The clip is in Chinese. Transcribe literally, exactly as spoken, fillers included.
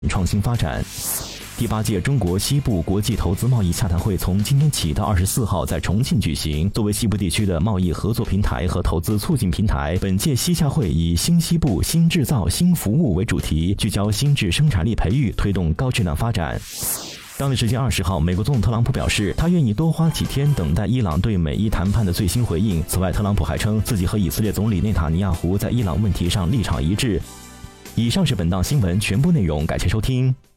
创新发展。第八届中国西部国际投资贸易洽谈会从今天起到二十四号在重庆举行。作为西部地区的贸易合作平台和投资促进平台，本届西洽会以新西部、新制造、新服务为主题，聚焦新质生产力培育，推动高质量发展。当地时间二十号，美国总统特朗普表示，他愿意多花几天等待伊朗对美伊谈判的最新回应。此外，特朗普还称自己和以色列总理内塔尼亚胡在伊朗问题上立场一致。以上是本档新闻全部内容，感谢收听。